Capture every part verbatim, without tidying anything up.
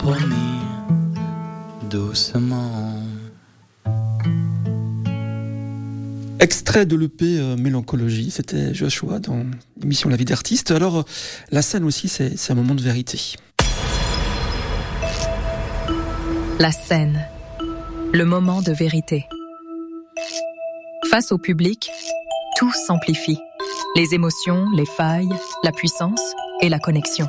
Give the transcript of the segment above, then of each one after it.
promis doucement. Extrait de l'E P euh, Mélancologie, c'était Joshua dans l'émission La vie d'artiste. Alors, euh, la scène aussi, c'est, c'est un moment de vérité. La scène, le moment de vérité. Face au public, tout s'amplifie. Les émotions, les failles, la puissance et la connexion.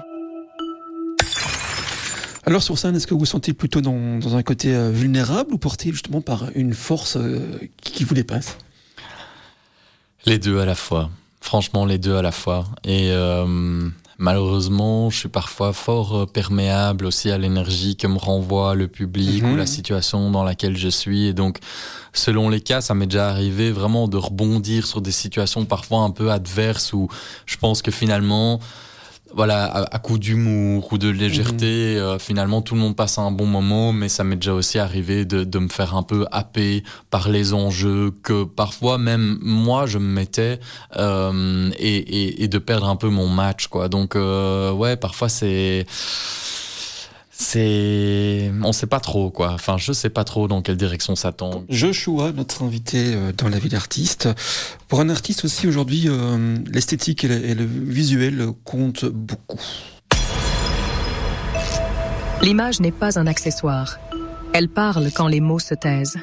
Alors sur scène, est-ce que vous vous sentez plutôt dans, dans un côté euh, vulnérable ou porté justement par une force euh, qui vous dépasse ? Les deux à la fois. Franchement, les deux à la fois. Et euh, malheureusement, je suis parfois fort perméable aussi à l'énergie que me renvoie le public mmh. ou la situation dans laquelle je suis. Et donc, selon les cas, ça m'est déjà arrivé vraiment de rebondir sur des situations parfois un peu adverses où je pense que finalement... Voilà, à, à coup d'humour ou de légèreté, mmh. euh, finalement tout le monde passe un bon moment, mais ça m'est déjà aussi arrivé de, de me faire un peu happer par les enjeux que parfois même moi je me mettais euh, et, et, et de perdre un peu mon match, quoi. Donc euh, ouais, parfois c'est... C'est... On sait pas trop, quoi. Enfin, je sais pas trop dans quelle direction ça tend. Joshua, notre invité dans La vie d'artiste. Pour un artiste aussi, aujourd'hui, euh, l'esthétique et le, et le visuel comptent beaucoup. L'image n'est pas un accessoire. Elle parle quand les mots se taisent.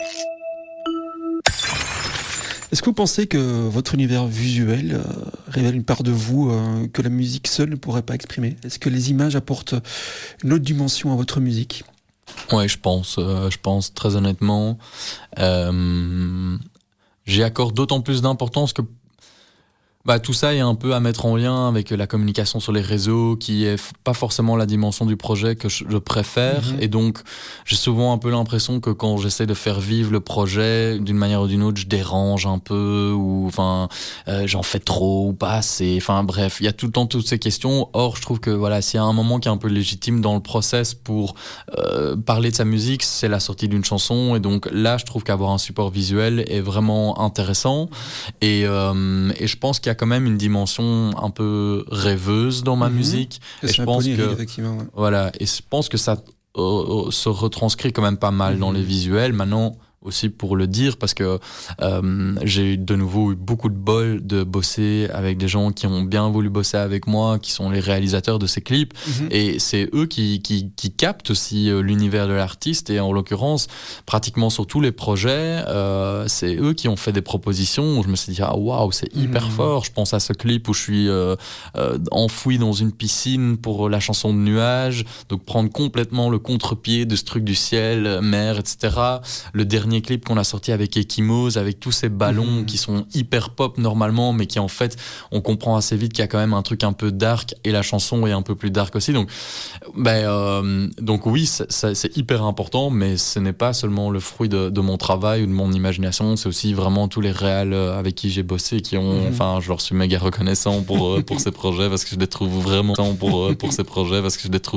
Est-ce que vous pensez que votre univers visuel euh, révèle une part de vous euh, que la musique seule ne pourrait pas exprimer ? Est-ce que les images apportent une autre dimension à votre musique ? Ouais, je pense, euh, je pense très honnêtement. Euh, j'y accorde d'autant plus d'importance que bah, tout ça est un peu à mettre en lien avec la communication sur les réseaux, qui est f- pas forcément la dimension du projet que je, je préfère. Mmh. Et donc, j'ai souvent un peu l'impression que quand j'essaie de faire vivre le projet, d'une manière ou d'une autre, je dérange un peu, ou enfin, euh, j'en fais trop ou pas assez. Enfin bref, il y a tout le temps toutes ces questions. Or, je trouve que voilà, s'il y a un moment qui est un peu légitime dans le process pour euh, parler de sa musique, c'est la sortie d'une chanson. Et donc là, je trouve qu'avoir un support visuel est vraiment intéressant. Et, euh, et je pense qu'il y a quand même une dimension un peu rêveuse dans ma mmh. musique. Et, et je pense que effectivement, ouais. Voilà, et je pense que ça euh, se retranscrit quand même pas mal mmh. dans les visuels. Maintenant, aussi pour le dire, parce que euh, j'ai eu de nouveau eu beaucoup de bol de bosser avec des gens qui ont bien voulu bosser avec moi, qui sont les réalisateurs de ces clips, mmh. et c'est eux qui, qui, qui captent aussi euh, l'univers de l'artiste, et en l'occurrence, pratiquement sur tous les projets, euh, c'est eux qui ont fait des propositions où je me suis dit, ah waouh, c'est hyper mmh. fort. Je pense à ce clip où je suis euh, euh, enfoui dans une piscine pour la chanson de Nuages, donc prendre complètement le contre-pied de ce truc du ciel, mer, et cetera. Le dernier clip qu'on a sorti avec Ekimos, avec tous ces ballons mmh. qui sont hyper pop normalement, mais qui en fait, on comprend assez vite qu'il y a quand même un truc un peu dark, et la chanson est un peu plus dark aussi. Donc, ben, euh, donc oui, c'est, c'est hyper important, mais ce n'est pas seulement le fruit de, de mon travail ou de mon imagination, c'est aussi vraiment tous les réals avec qui j'ai bossé, qui ont, mmh. enfin, je leur suis méga reconnaissant pour, pour ces projets, parce que je les trouve vraiment, pour, pour ces projets, parce que je les trouve